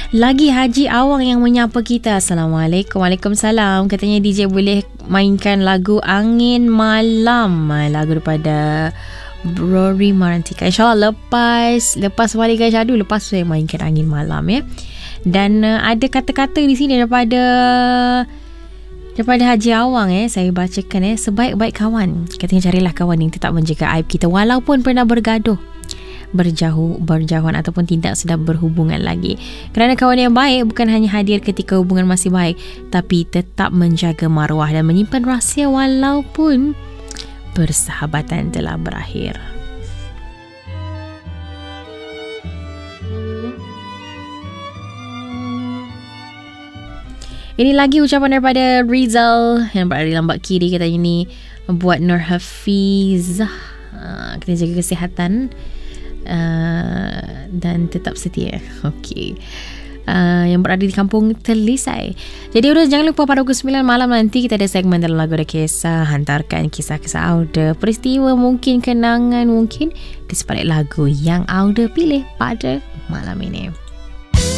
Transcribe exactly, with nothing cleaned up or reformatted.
Lagi Haji Awang yang menyapa kita. Assalamualaikum. Waalaikumsalam. Katanya D J boleh mainkan lagu Angin Malam, lagu daripada Rory Marantika. InsyaAllah lepas Lepas Wali Gajah Adu, lepas saya mainkan Angin Malam ya. Dan uh, ada kata-kata di sini daripada Daripada Haji Awang eh, saya bacakan eh. Sebaik-baik kawan, katanya carilah kawan yang tetap menjaga aib kita walaupun pernah bergaduh, berjauh, berjauhan ataupun tidak sedang berhubungan lagi. Kerana kawan yang baik bukan hanya hadir ketika hubungan masih baik, tapi tetap menjaga maruah dan menyimpan rahsia walaupun persahabatan telah berakhir. Ini lagi ucapan daripada Rizal yang berada di lambat kiri. Katanya ni buat Nur Hafizah, uh, kena jaga kesihatan uh, dan tetap setia. Okey. Uh, yang berada di kampung Telisai. Jadi udah, jangan lupa pada pukul sembilan malam nanti kita ada segmen dalam lagu ada kisah. Hantarkan kisah-kisah Auda, peristiwa mungkin, kenangan mungkin di sebalik lagu yang Auda pilih pada malam ini.